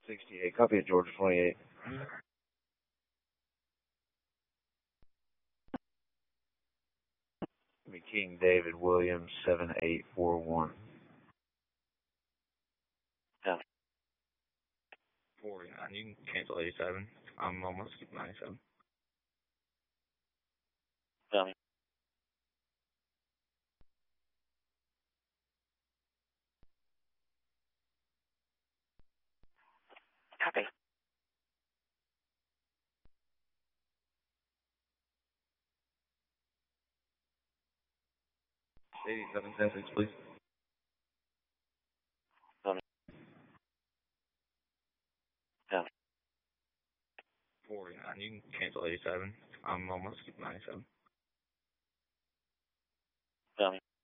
68. Copy at Georgia 28. King David Williams 7841. Yeah. 49. You can cancel 87. I'm almost 97. Yeah. Copy. 87 please. Yeah. 49. You can cancel 87. I'm almost 97. Yeah.